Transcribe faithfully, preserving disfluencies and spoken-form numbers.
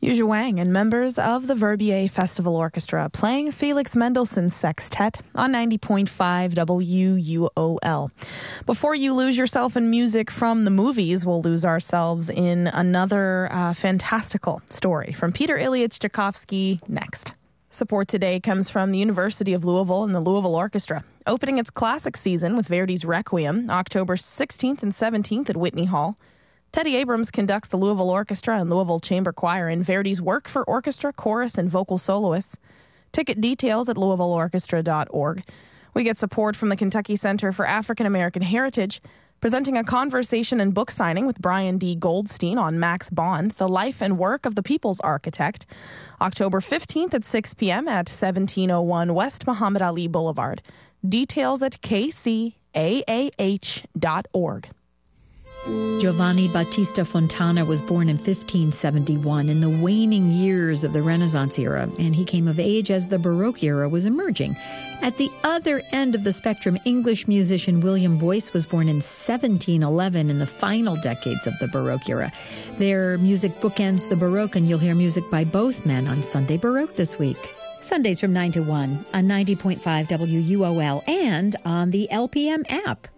Yuja Wang and members of the Verbier Festival Orchestra playing Felix Mendelssohn's Sextet on ninety point five W U O L. Before you lose yourself in music from the movies, we'll lose ourselves in another uh, fantastical story from Peter Ilyich Tchaikovsky next. Support today comes from the University of Louisville and the Louisville Orchestra, opening its classic season with Verdi's Requiem, October sixteenth and seventeenth at Whitney Hall. Teddy Abrams conducts the Louisville Orchestra and Louisville Chamber Choir in Verdi's work for orchestra, chorus, and vocal soloists. Ticket details at louisville orchestra dot org. We get support from the Kentucky Center for African American Heritage, presenting a conversation and book signing with Brian D. Goldstein on Max Bond, the life and work of the People's Architect, October fifteenth at six p.m. at seventeen oh one West Muhammad Ali Boulevard. Details at k c a a h dot org. Giovanni Battista Fontana was born in fifteen seventy-one in the waning years of the Renaissance era, and he came of age as the Baroque era was emerging. At the other end of the spectrum, English musician William Boyce was born in seventeen eleven in the final decades of the Baroque era. Their music bookends the Baroque, and you'll hear music by both men on Sunday Baroque this week. Sundays from nine to one on ninety point five W U O L and on the L P M app.